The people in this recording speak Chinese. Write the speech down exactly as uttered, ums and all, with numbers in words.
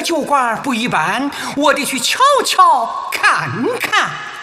酒馆不一般，我得去瞧瞧看看。